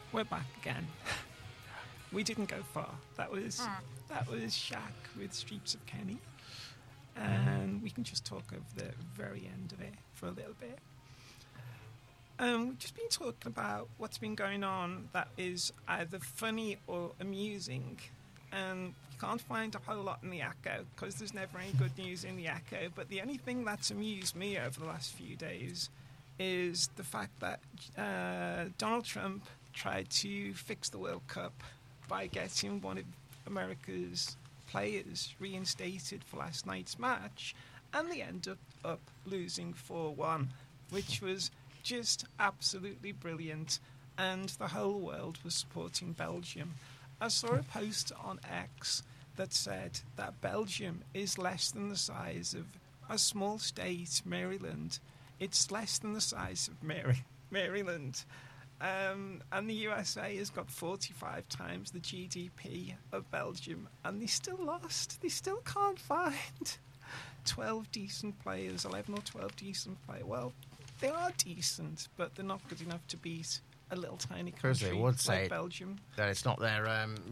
we're back again. We didn't go far. That was Shaq with Streets of Kenny. And we can just talk over the very end of it for a little bit. We've just been talking about what's been going on that is either funny or amusing. And you can't find a whole lot in the Echo because there's never any good news in the Echo. But the only thing that's amused me over the last few days is the fact that Donald Trump tried to fix the World Cup by getting one of America's players reinstated for last night's match, and they ended up losing 4-1, which was just absolutely brilliant, and the whole world was supporting Belgium. I saw a post on X that said that Belgium is less than the size of a small state, Maryland. It's less than the size of Maryland. And the USA has got 45 times the GDP of Belgium, and they still lost. They still can't find 12 decent players, 11 or 12 decent players. Well, they are decent, but they're not good enough to beat a little tiny country they would say like Belgium. That it's not their,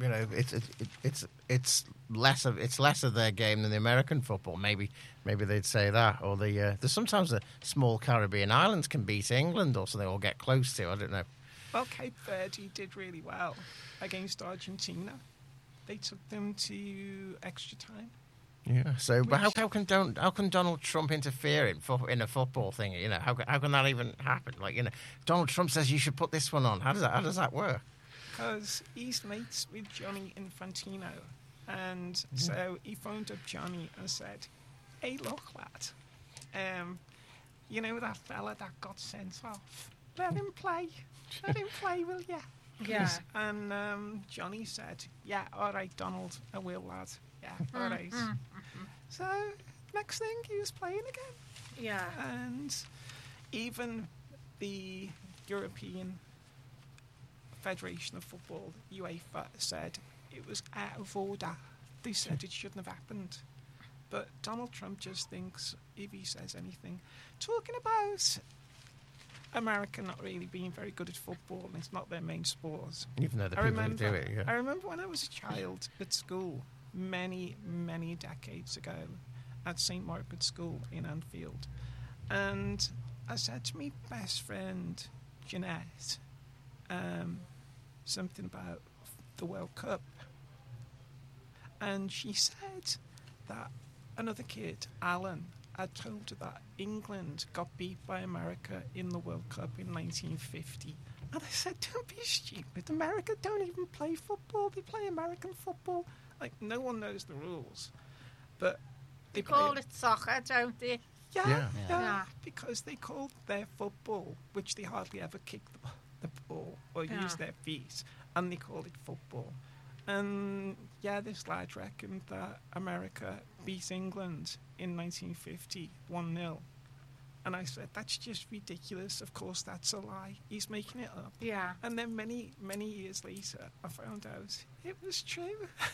it's less of their game than the American football. Maybe they'd say that, or there's sometimes the small Caribbean islands can beat England or something, or get close to. I don't know. Well, Cape Verde did really well against Argentina. They took them to extra time. Yeah. So, but how can Donald Trump interfere in a football thing? You know, how can that even happen? Like, you know, Donald Trump says you should put this one on. How does that work? Because he's mates with Gianni Infantino, and so he phoned up Johnny and said, "Hey, look, lad, you know that fella that got sent off? Let him play. Let him play, will ya?" Yeah. And Johnny said, "Yeah, all right, Donald, I will, lad. Yeah, all right." So, next thing, he was playing again. Yeah. And even the European Federation of Football, UEFA, said it was out of order. They said it shouldn't have happened. But Donald Trump just thinks if he says anything. Talking about America not really being very good at football, and it's not their main sport. Even though the people who do it, yeah. I remember when I was a child at school, many, many decades ago, at St. Margaret's School in Anfield. And I said to my best friend, Jeanette, something about the World Cup. And she said that another kid, Alan, had told her that England got beat by America in the World Cup in 1950. And I said, don't be stupid. America don't even play football. They play American football. Like, no one knows the rules. But they call it soccer, don't they? Yeah, because they call their football, which they hardly ever kick the ball or use their feet, and they call it football. And this lad reckoned that America beat England in 1950 1-0. And I said, that's just ridiculous. Of course, that's a lie. He's making it up. Yeah. And then many, many years later, I found out it was true.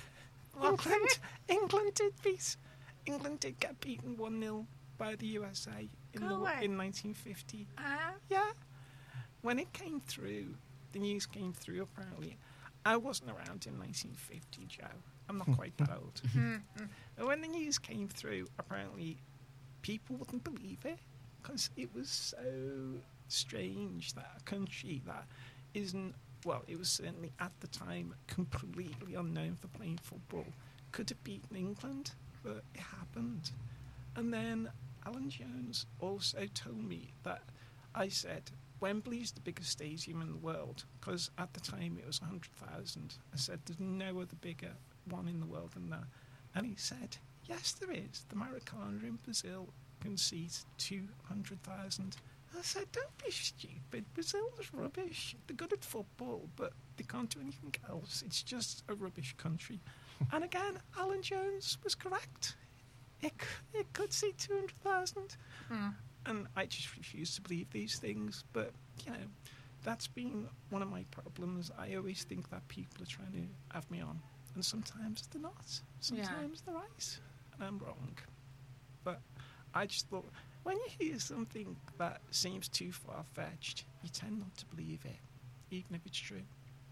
England did get beaten 1-0 by the USA in 1950. Yeah. When it came through, the news came through, apparently. I wasn't around in 1950, Joe. I'm not quite that old. And when the news came through, apparently people wouldn't believe it because it was so strange that a country that isn't, well, it was certainly at the time completely unknown for playing football, could have beaten England, but it happened. And then Alan Jones also told me that I said, Wembley's the biggest stadium in the world, because at the time it was 100,000. I said, there's no other bigger one in the world than that. And he said, yes, there is. The Maracanã in Brazil can seat 200,000. I said, don't be stupid. Brazil is rubbish. They're good at football, but they can't do anything else. It's just a rubbish country. And again, Alan Jones was correct. It could seat 200,000. And I just refuse to believe these things. But, you know, that's been one of my problems. I always think that people are trying to have me on. And sometimes they're not. Sometimes they're right. And I'm wrong. But I just thought, when you hear something that seems too far-fetched, you tend not to believe it, even if it's true.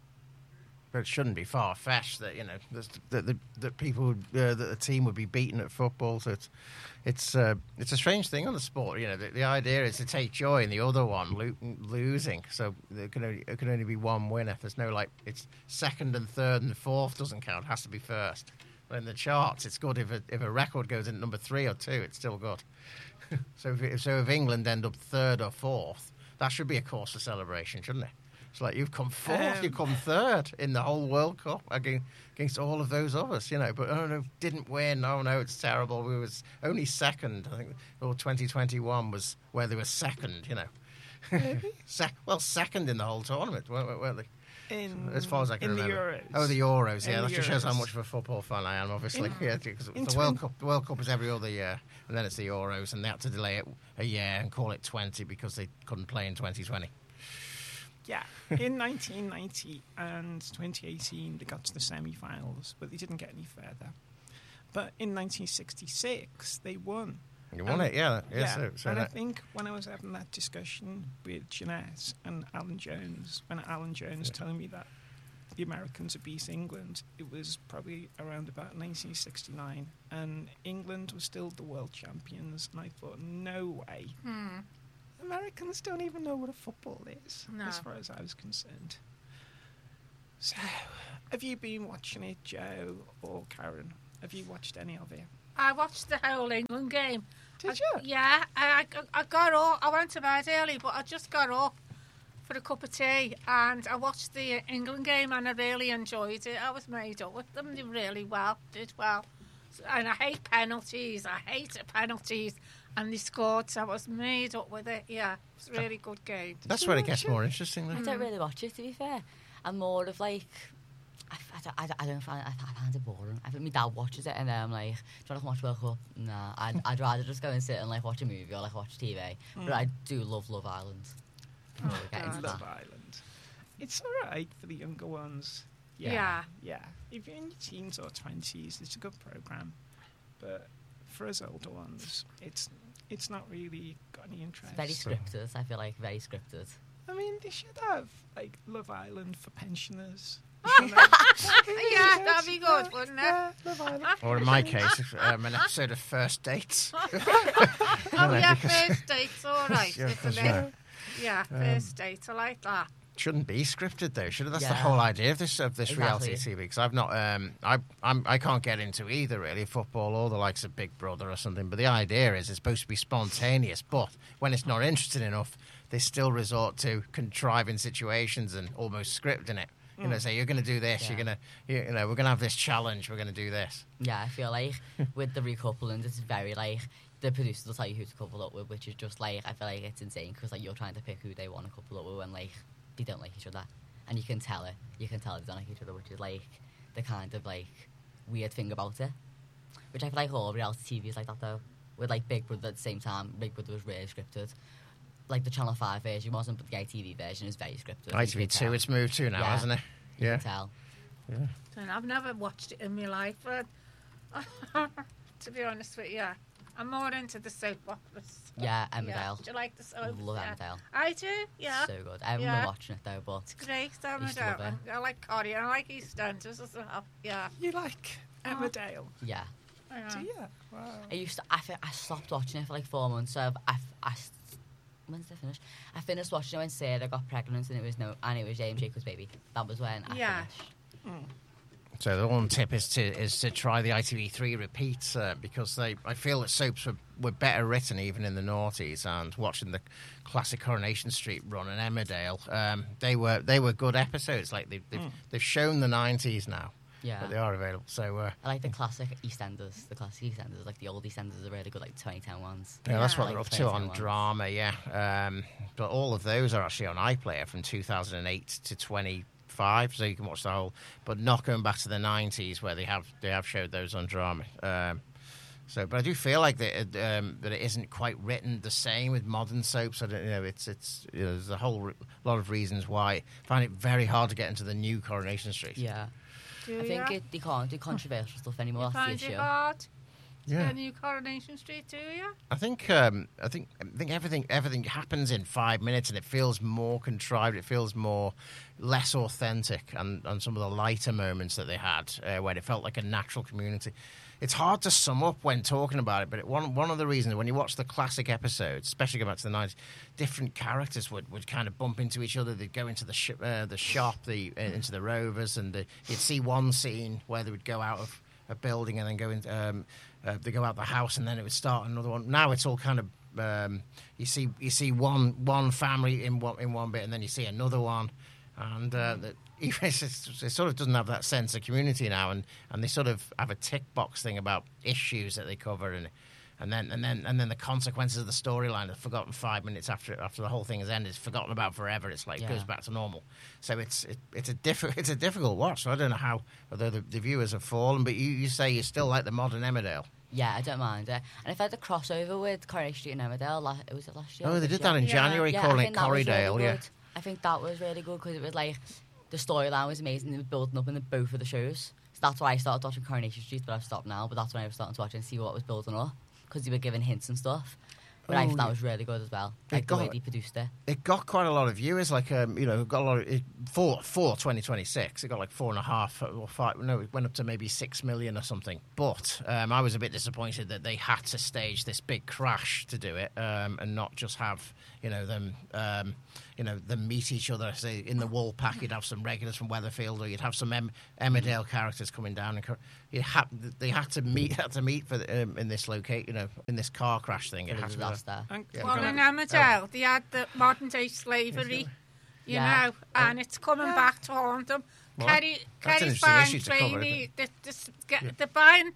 but it shouldn't be far fetched that that people that the team would be beaten at football. So it's a strange thing on the sport. The idea is to take joy in the other one losing. So there can only be one winner. There's no it's second and third and fourth doesn't count. It has to be first. But in the charts, it's good if a record goes in number 3 or 2, it's still good. So if England end up third or fourth, that should be a cause for celebration, shouldn't it? It's like you've come fourth, you've come third in the whole World Cup against all of those others, But no, didn't win. Oh no, it's terrible. We was only second. I think 2021 was where they were second. Maybe? Second in the whole tournament, weren't they? As far as I can remember. The Euros. Oh, the Euros, yeah. That just shows how much of a football fan I am, obviously. Because the World Cup is every other year, and then it's the Euros, and they had to delay it a year and call it 20 because they couldn't play in 2020. Yeah. In 1990 and 2018, they got to the semi-finals, but they didn't get any further. But in 1966, they won. You won it, yeah. I think when I was having that discussion with Jeanette and Alan Jones, when Alan Jones telling me that the Americans had beat England, it was probably around about 1969, and England was still the world champions, and I thought, no way. Americans don't even know what a football is, as far as I was concerned. So, have you been watching it, Joe or Karen? Have you watched any of it? I watched the whole England game. Did you? Yeah, I got up. I went to bed early, but I just got up for a cup of tea and I watched the England game and I really enjoyed it. I was made up with them. They really did well. And I hate penalties. And they scored, so I was made up with it. Yeah, it's a really good game. That's where it gets more interesting. I don't really watch it, to be fair. I'm more of I don't find it boring. I think my dad watches it and then I'm like, do you want to watch World Cup? Nah, I'd rather just go and sit and watch a movie or watch TV. But I do love Love Island. Love Island. It's all right for the younger ones. Yeah. If you're in your teens or 20s, it's a good program. But for us older ones, it's not really got any interest. It's very scripted. I feel like very scripted. I mean, they should have Love Island for pensioners. Yeah, that'd be good, wouldn't it? Yeah, Love Island. Or in my case, an episode of First Dates. First Dates, all right, isn't it? Yeah, First Dates, I like that. Shouldn't be scripted though, should it? That's the whole idea of this reality TV. Because I've not, I can't get into either really football or the likes of Big Brother or something. But the idea is it's supposed to be spontaneous. But when it's not interesting enough, they still resort to contriving situations and almost scripting it. Say you're going to do this. Yeah. We're going to have this challenge. We're going to do this. Yeah, I feel like with the recoupling, it's very the producers will tell you who to couple up with, which is just I feel like it's insane because you're trying to pick who they want to couple up with when they don't like each other, and you can tell it. You can tell they don't like each other, which is the kind of weird thing about it. Which I feel like all reality TV is like that though. With Big Brother at the same time, Big Brother was really scripted. The Channel 5 version wasn't, but the ITV version is very scripted. ITV2 it's moved to now, hasn't it? You can tell. Yeah. And I've never watched it in my life, but to be honest with you, I'm more into the soap operas. Yeah, Emmerdale. Do you like the soap? Love Emmerdale. I do, yeah. So good. I haven't been watching it though, but it's great, Emmerdale. I like Corrie, I like EastEnders as well. Yeah. You like Emmerdale? Yeah. Do you? Wow. I stopped watching it for 4 months. So when did I finish? I finished watching it when Sarah got pregnant and it was James Jacobs' baby. That was when I finished. So the one tip is to try the ITV3 repeats because I feel that soaps were better written even in the noughties, and watching the classic Coronation Street run and Emmerdale, they were good episodes. They've shown the 90s now. Yeah, but they are available. So I like the classic EastEnders. The classic EastEnders, the old EastEnders, are really good, 2010 ones. Yeah, that's what they're up to on drama. Yeah, but all of those are actually on iPlayer from 2008 to 25, so you can watch the whole. But not going back to the 90s where they have showed those on drama. But I do feel like that it isn't quite written the same with modern soaps. I don't know. There's a whole lot of reasons why I find it very hard to get into the new Coronation Street. Yeah. I think they can't do controversial stuff anymore. You That's find the issue. It hard? Yeah. New Coronation Street too, yeah. I think everything happens in 5 minutes, and it feels more contrived. It feels less authentic, and some of the lighter moments that they had, where it felt like a natural community. It's hard to sum up when talking about it, but one of the reasons when you watch the classic episodes, especially going back to the 90s, different characters would kind of bump into each other. They'd go into the shop, into the Rovers, and you'd see one scene where they would go out of a building and then go into. They go out the house, and then it would start another one. Now it's all kind of you see one family in one bit, and then you see another one, and it sort of doesn't have that sense of community now, and they sort of have a tick box thing about issues that they cover, and then the consequences of the storyline are forgotten 5 minutes after the whole thing has ended. It's forgotten about forever. It's like it goes back to normal. So it's a difficult watch. So I don't know how although the viewers have fallen, but you say you still like the modern Emmerdale. Yeah, I don't mind it. And if I had the crossover with Coronation Street and Emmerdale, was it last year? Oh, they did that in January, calling it Corriedale. Really I think that was really good because it was like the storyline was amazing. It was building up in both of the shows. So that's why I started watching Coronation Street, but I've stopped now. But that's when I was starting to watch it and see what was building up because they were giving hints and stuff. But I thought that was really good as well. Like the way they produced it. It got quite a lot of viewers. Like got a lot of for 2026. It got like 4.5 or 5. No, it went up to maybe 6 million or something. But I was a bit disappointed that they had to stage this big crash to do it, and not just have them meet each other. Say in the Woolpack, you'd have some regulars from Weatherfield, or you'd have some Emmerdale characters coming down, and they had to meet for in this in this car crash thing. It had to be well, in Emmerdale, they had the modern day slavery, and it's coming back to haunt them. Kerry's buying trainee, they're buying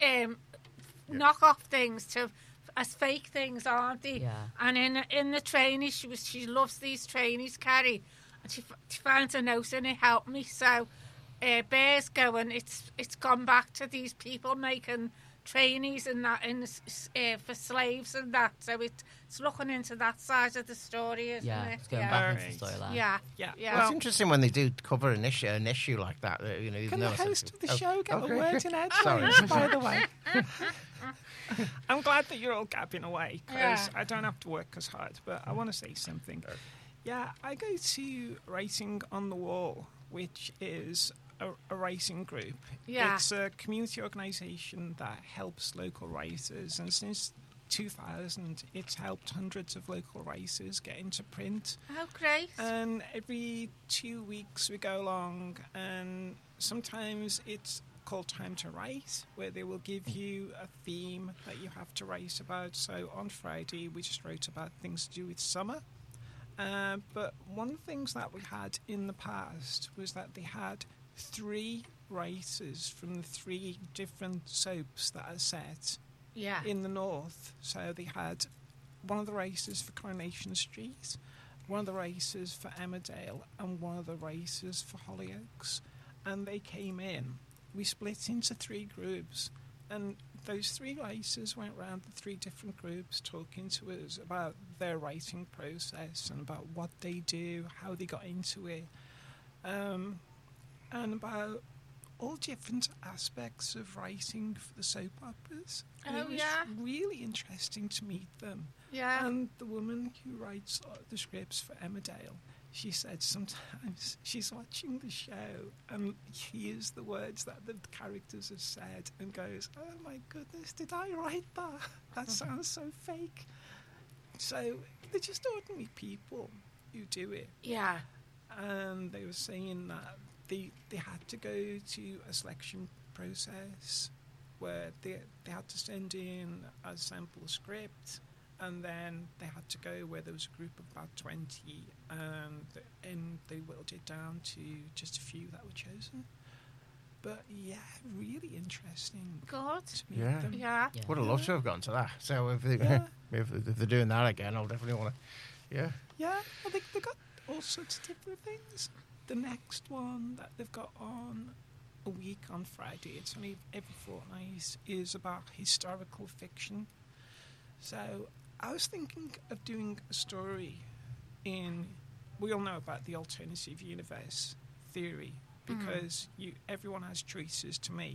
knockoff things as fake things, aren't they? Yeah. And in the trainees, she loves these trainees, Kerry, and she finds a note in it, help me. So Bear's going, it's gone back to these people making trainees and that for slaves and that. So it's looking into that side of the story, isn't it? It's going back into the storyline. Yeah. Well, it's interesting when they do cover an issue like that. Can the host of the show get a word in edgeways, by the way? I'm glad that you're all gabbing away because I don't have to work as hard, but I want to say something. Yeah, I go to Racing on the Wall, which is a racing group. Yeah. It's a community organisation that helps local racers, and since 2000 it's helped hundreds of local racers get into print. Oh, great. And every 2 weeks we go along, and sometimes it's called Time to Race, where they will give you a theme that you have to race about. So on Friday we just wrote about things to do with summer. But one of the things that we had in the past was that they had 3 races from the 3 different soaps that are set in the north. So they had one of the races for Coronation Street, one of the races for Emmerdale, and one of the races for Hollyoaks. And they came in. We split into 3 groups, and those 3 races went round the 3 different groups talking to us about their writing process and about what they do, how they got into it, and about all different aspects of writing for the soap operas. And it was really interesting to meet them. Yeah. And the woman who writes the scripts for Emmerdale, she said sometimes she's watching the show and hears the words that the characters have said and goes, oh my goodness, did I write that? That sounds so fake. So they're just ordinary people who do it. Yeah. And they were saying that they had to go to a selection process where they had to send in a sample script, and then they had to go where there was a group of about 20, and they whittled it down to just a few that were chosen. But yeah, really interesting. Good. To meet them. Yeah. Would have loved to have gone to that. So if they're doing that again, I'll definitely want to. Yeah. Yeah, I think they've got all sorts of different things. The next one that they've got on a week on Friday, it's only every fortnight, is about historical fiction. So I was thinking of doing a story we all know about the alternative universe theory, because everyone has choices to make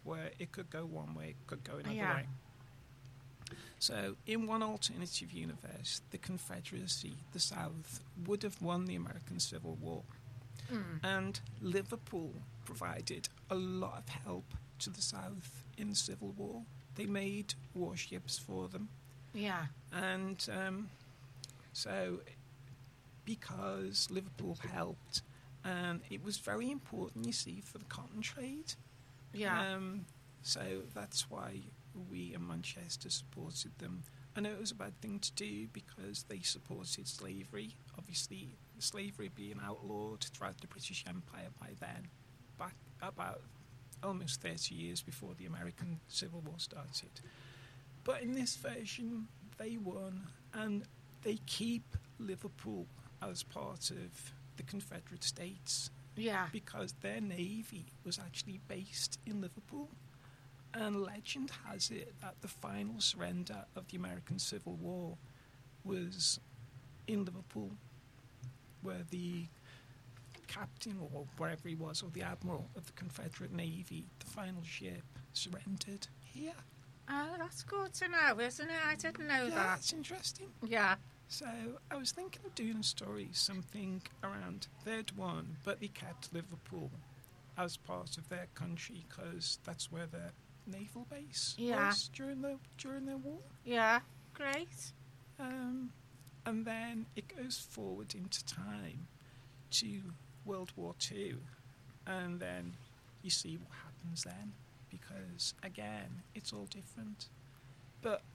where it could go one way, it could go another Yeah. way. So, in one alternative universe, the Confederacy, the South, would have won the American Civil War. And Liverpool provided a lot of help to the South in the Civil War. They made warships for them. Yeah. And so, because Liverpool helped, and it was very important, you see, for the cotton trade. Yeah. So that's why we in Manchester supported them. I know it was a bad thing to do because they supported slavery. Obviously, slavery being outlawed throughout the British Empire by then, back about almost 30 years before the American Civil War started. But in this version, they won, and they keep Liverpool as part of the Confederate States Yeah. because their navy was actually based in Liverpool. And legend has it that the final surrender of the American Civil War was in Liverpool, where the captain or wherever he was, or the admiral of the Confederate Navy, the final ship, surrendered here. Oh, that's good to know, isn't it? I didn't know Yeah, that. that's interesting. Yeah. So I was thinking of doing a story, something around they'd won, but they kept Liverpool as part of their country because that's where their naval base was during their war. Yeah. Great. And then it goes forward into time to World War II, and then you see what happens then, because again, it's all different. But